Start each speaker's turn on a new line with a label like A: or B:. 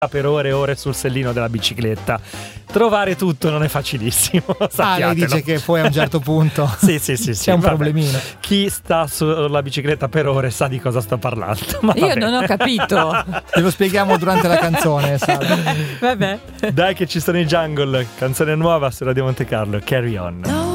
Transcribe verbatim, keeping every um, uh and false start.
A: per ore e ore sul sellino della bicicletta. Trovare tutto non è facilissimo.
B: Ah, lei dice che poi a un certo punto
A: sì, sì, sì, sì,
B: c'è un
A: vabbè.
B: problemino.
A: Chi sta sulla bicicletta per ore sa di cosa sto parlando. Ma
C: Io
A: vabbè.
C: non ho capito.
B: Te lo spieghiamo durante la canzone, Sara.
C: Vabbè.
A: Dai che ci sono i Jungle, canzone nuova su Radio Monte Carlo, Carry On.